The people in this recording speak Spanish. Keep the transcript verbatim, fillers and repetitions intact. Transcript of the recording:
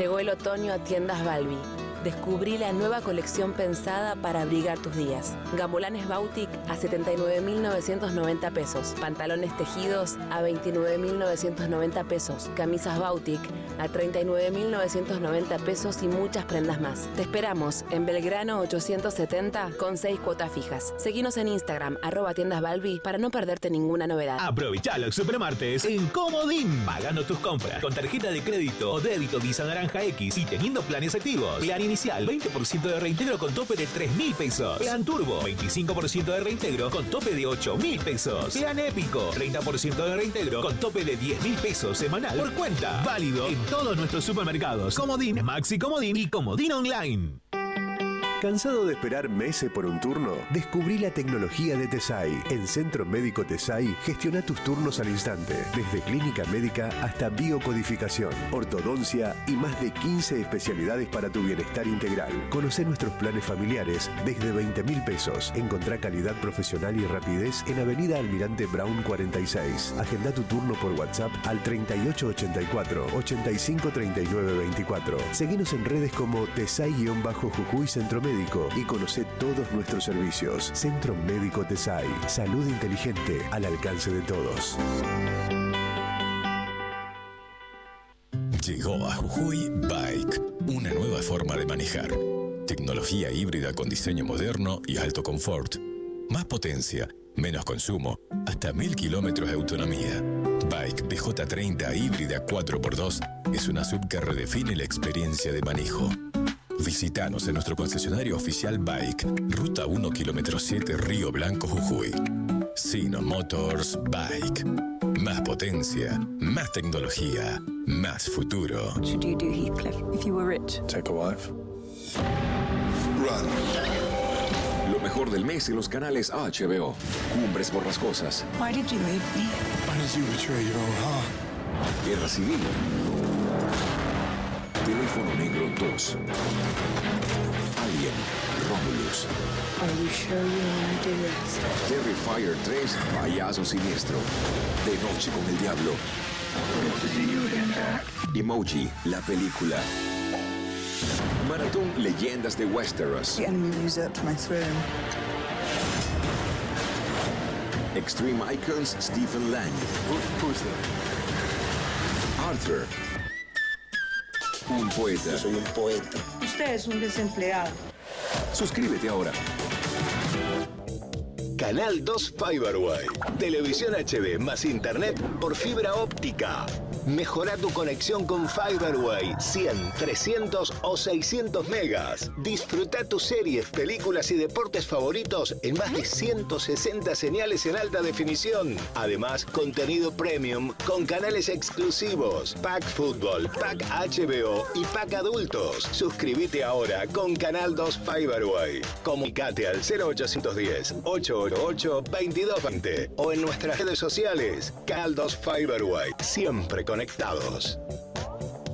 Llegó el otoño a Tiendas Balbi. Descubrí la nueva colección pensada para abrigar tus días. Gambolanes Bautic a setenta y nueve mil novecientos noventa pesos. Pantalones tejidos a veintinueve mil novecientos noventa pesos. Camisas Bautic a treinta y nueve mil novecientos noventa pesos y muchas prendas más. Te esperamos en Belgrano ochocientos setenta con seis cuotas fijas. Seguinos en Instagram, arroba tiendas Balbi, para no perderte ninguna novedad. Aprovecha los supermartes en Comodín. Pagando tus compras con tarjeta de crédito o débito Visa Naranja X y teniendo planes activos. Plan inicial, veinte por ciento de reintegro con tope de tres mil pesos. Plan Turbo, veinticinco por ciento de reintegro con tope de ocho mil pesos. Plan Épico, treinta por ciento de reintegro con tope de diez mil pesos semanal por cuenta. Válido en todos nuestros supermercados. Comodín, Maxi Comodín y Comodín Online. ¿Cansado de esperar meses por un turno? Descubrí la tecnología de Tesai. En Centro Médico Tesai, gestiona tus turnos al instante. Desde clínica médica hasta biocodificación, ortodoncia y más de quince especialidades para tu bienestar integral. Conocé nuestros planes familiares desde veinte mil pesos. Encontrá calidad profesional y rapidez en Avenida Almirante Brown cuarenta y seis. Agenda tu turno por WhatsApp al treinta y ocho ochenta y cuatro, ochenta y cinco treinta y nueve veinticuatro. Seguinos en redes como Tesai-Jujuy Centro Médico y conoce todos nuestros servicios. Centro Médico Tesai. Salud inteligente al alcance de todos. Llegó a Jujuy Bike, una nueva forma de manejar. Tecnología híbrida con diseño moderno y alto confort. Más potencia, menos consumo, hasta mil kilómetros de autonomía. Bike B J treinta híbrida cuatro por dos es una sub que redefine la experiencia de manejo. Visítanos en nuestro concesionario oficial Bike, Ruta uno, kilómetro siete, Río Blanco, Jujuy. Sino Motors Bike. Más potencia, más tecnología, más futuro. What should you do, Heathcliff, if you were rich? Take a wife. Run. Lo mejor del mes en los canales H B O. Cumbres borrascosas. Why did you leave me? Why did you betray your own heart? Guerra Civil. Teléfono Negro dos. Alien, Romulus. Are you sure you want to do this? Terrifier tres, Payaso Siniestro. De Noche con el Diablo. Emoji, la película. Maratón Leyendas de Westeros. The enemy usurped my throne. Extreme Icons, Stephen Lang. Who, who's that? Arthur. Un poeta. Yo soy un poeta. Usted es un desempleado. Suscríbete ahora. Canal dos Fiberway. Televisión H D más internet por fibra óptica. Mejora tu conexión con Fiberway. cien, trescientos o seiscientos megas. Disfruta tus series, películas y deportes favoritos en más de ciento sesenta señales en alta definición. Además, contenido premium con canales exclusivos. Pack Fútbol, Pack H B O y Pack Adultos. Suscríbete ahora con Canal dos Fiberway. Comunicate al cero ochocientos diez, ochocientos ochenta y ocho, veintidós veinte o en nuestras redes sociales. Canal dos Fiberway. Siempre conectados.